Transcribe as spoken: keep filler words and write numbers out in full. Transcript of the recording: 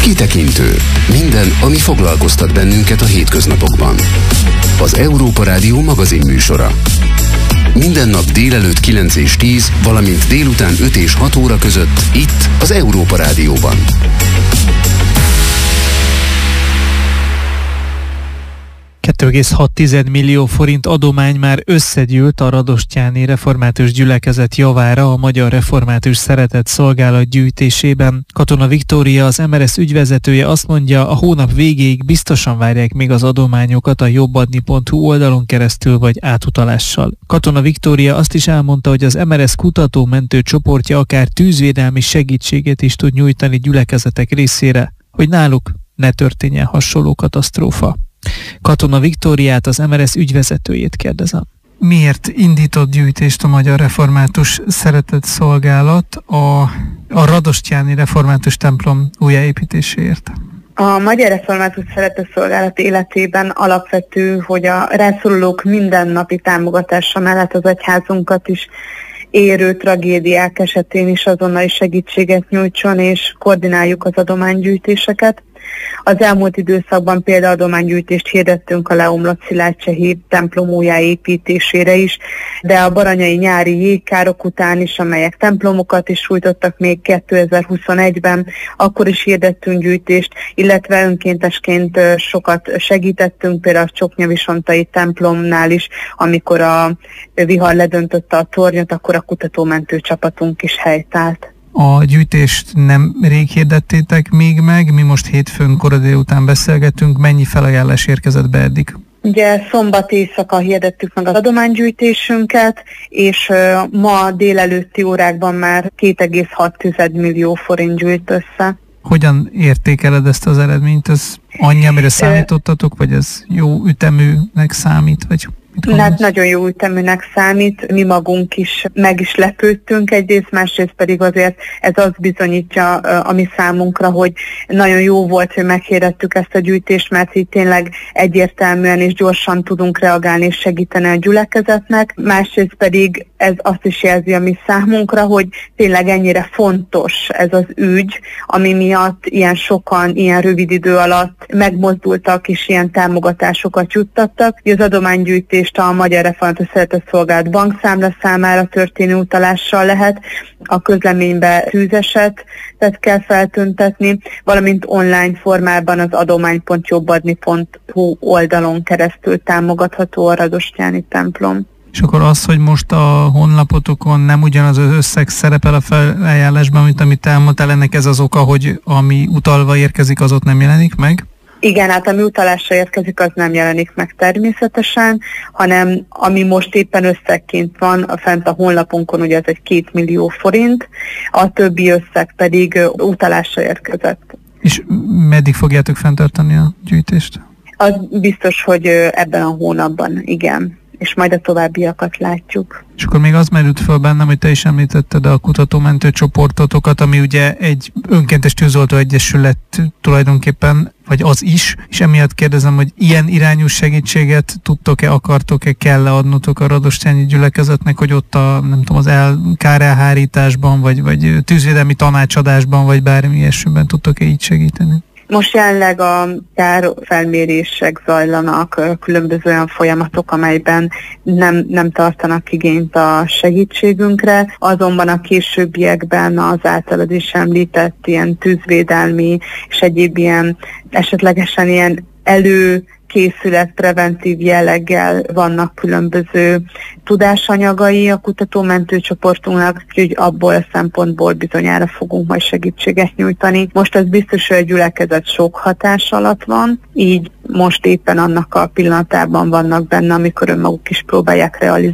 Kitekintő. Minden, ami foglalkoztat bennünket a hétköznapokban. Az Európa Rádió magazinműsora. Minden nap délelőtt kilenc és tíz, valamint délután öt és hat óra között itt az Európa Rádióban. kettő egész hat millió forint adomány már összegyűlt a radostyáni református gyülekezet javára a Magyar Református Szeretett Szolgálat gyűjtésében. Katona Viktória, az em er es ügyvezetője azt mondja, a hónap végéig biztosan várják még az adományokat a jobbadni pont hu oldalon keresztül vagy átutalással. Katona Viktória azt is elmondta, hogy az em er es kutató-mentő csoportja akár tűzvédelmi segítséget is tud nyújtani gyülekezetek részére, hogy náluk ne történjen hasonló katasztrófa. Katona Viktóriát, az em er es ügyvezetőjét kérdezem. Miért indított gyűjtést a Magyar Református Szeretett Szolgálat a, a radostyáni református templom újjáépítéséért? A Magyar Református Szeretett Szolgálat életében alapvető, hogy a rászorulók mindennapi támogatása mellett az egyházunkat is érő tragédiák esetén is azonnali segítséget nyújtson, és koordináljuk az adománygyűjtéseket. Az elmúlt időszakban például adománygyűjtést hirdettünk a leomlott Szilágycsehi templom újjáépítésére is, de a baranyai nyári jégkárok után is, amelyek templomokat is sújtottak még kétezer-huszonegyben, akkor is hirdettünk gyűjtést, illetve önkéntesként sokat segítettünk, például a Csoknyavisontai templomnál is, amikor a vihar ledöntötte a tornyot, akkor a kutatómentő csapatunk is helytállt. A gyűjtést nem rég hirdettétek még meg, mi most hétfőn kora délután beszélgetünk, mennyi felajánlás érkezett be eddig? Ugye szombat éjszaka hirdettük meg az adománygyűjtésünket, és uh, ma délelőtti órákban már két egész hat millió forint gyűjt össze. Hogyan értékeled ezt az eredményt? Ez annyi, amire számítottatok, vagy ez jó üteműnek számít? Vagy Hát nagyon jó üteműnek számít, mi magunk is meg is lepődtünk egyrészt, másrészt pedig azért ez azt bizonyítja a mi számunkra, hogy nagyon jó volt, hogy meghirdettük ezt a gyűjtést, mert így tényleg egyértelműen és gyorsan tudunk reagálni és segíteni a gyülekezetnek, másrészt pedig ez azt is jelzi a mi számunkra, hogy tényleg ennyire fontos ez az ügy, ami miatt ilyen sokan, ilyen rövid idő alatt megmozdultak és ilyen támogatásokat juttattak. Az adománygyűjtés a Magyar Református Szeretett Szolgálat bankszámla számára történő utalással lehet, a közleménybe tűzesetet kell feltüntetni, valamint online formában az adomány pont jobbadni pont hu oldalon keresztül támogatható a radostyáni templom. És akkor az, hogy most a honlapotokon nem ugyanaz az összeg szerepel a felajánlásban, mint amit elmondtál, ennek ez az oka, hogy ami utalva érkezik, az ott nem jelenik meg? Igen, hát ami utalásra érkezik, az nem jelenik meg természetesen, hanem ami most éppen összegként van, a fent a honlapunkon, ugye ez egy két millió forint, a többi összeg pedig utalásra érkezett. És meddig fogjátok fenntartani a gyűjtést? Az biztos, hogy ebben a hónapban, igen. És majd a továbbiakat látjuk. És akkor még az merült föl bennem, hogy te is említetted a kutatómentő csoportotokat, ami ugye egy önkéntes tűzoltó egyesület tulajdonképpen, vagy az is, és emiatt kérdezem, hogy ilyen irányú segítséget tudtok-e, akartok-e, kell-e adnotok a radostyáni gyülekezetnek, hogy ott a, nem tudom, az el, kárelhárításban, vagy, vagy tűzvédelmi tanácsadásban, vagy bármi ilyesmiben tudtok-e így segíteni? Most jelenleg a kárfelmérések zajlanak, különböző olyan folyamatok, amelyben nem, nem tartanak igényt a segítségünkre, azonban a későbbiekben az általad is említett ilyen tűzvédelmi és egyéb ilyen esetlegesen ilyen elő készület preventív jelleggel vannak különböző tudásanyagai a kutatómentő csoportunknak, úgyhogy abból a szempontból bizonyára fogunk majd segítséget nyújtani. Most az biztos, hogy a gyülekezet sok hatás alatt van, így most éppen annak a pillanatában vannak benne, amikor önmaguk is próbálják realizálni